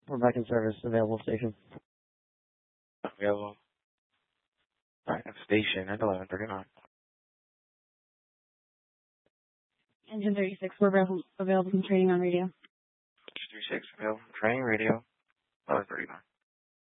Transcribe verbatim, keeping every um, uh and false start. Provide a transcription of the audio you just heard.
We're back in service. Available station. Available. Alright, station at eleven thirty-nine. Engine thirty-six, we're available, available from training on radio. thirty-six, available from training radio, eleven thirty-nine.